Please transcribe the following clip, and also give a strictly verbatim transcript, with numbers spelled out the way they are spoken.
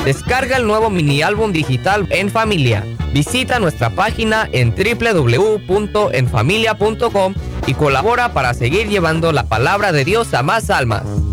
Descarga el nuevo mini álbum digital En Familia. Visita nuestra página en doble u doble u doble u punto en familia punto com y colabora para seguir llevando la palabra de Dios a más almas.